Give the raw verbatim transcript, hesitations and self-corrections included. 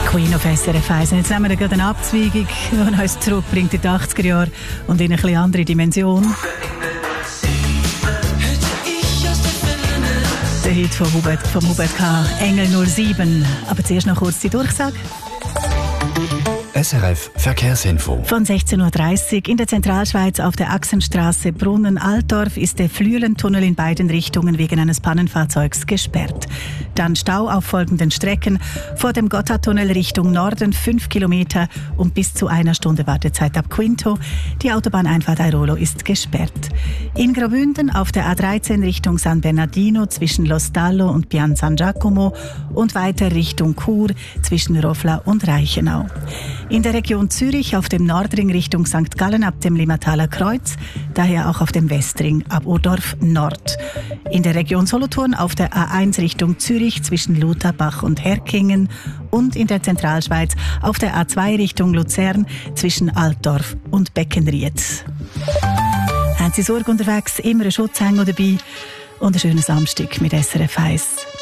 Queen auf S R F eins. Und jetzt nehmen wir gerade eine Abzweigung, die uns zurückbringt in die achtziger Jahre und in eine etwas andere Dimension. Der Hit von Hubert, von Hubert K. Engel null sieben. Aber zuerst noch kurz die Durchsage. S R F Verkehrsinfo. Von sechzehn Uhr dreißig in der Zentralschweiz auf der Achsenstraße Brunnen-Altdorf ist der Flüelentunnel in beiden Richtungen wegen eines Pannenfahrzeugs gesperrt. Dann Stau auf folgenden Strecken: vor dem Gotthardtunnel Richtung Norden fünf Kilometer und bis zu einer Stunde Wartezeit ab Quinto. Die Autobahneinfahrt Airolo ist gesperrt. In Graubünden auf der A dreizehn Richtung San Bernardino zwischen Lo Stallo und Pian San Giacomo und weiter Richtung Chur zwischen Rofla und Reichenau. In der Region Zürich auf dem Nordring Richtung Sankt Gallen ab dem Limmataler Kreuz, daher auch auf dem Westring ab Urdorf Nord. In der Region Solothurn auf der A eins Richtung Zürich zwischen Lutherbach und Herkingen und in der Zentralschweiz auf der A zwei Richtung Luzern zwischen Altdorf und Beckenried. Haben Sie Sorge unterwegs, immer einen Schutzhänger dabei und einen schönen Samstag mit S R F eins.